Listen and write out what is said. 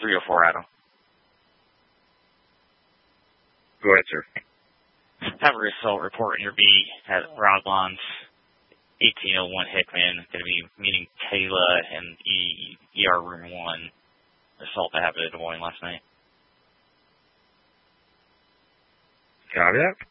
304 Adam. Go ahead, sir. Have a assault report in your beat at Rodlon's 1801 Hickman. Going to be meeting Kayla and ER Room 1. Assault that happened in Des Moines last night. Got it.